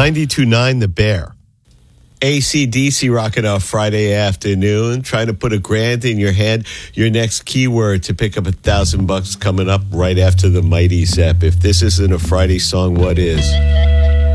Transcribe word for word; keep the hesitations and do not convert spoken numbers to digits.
ninety-two point nine The Bear. A C D C rocking off Friday afternoon, trying to put a grand in your hand. Your next keyword to pick up a thousand bucks coming up right after the Mighty Zep. If this isn't a Friday song, what is?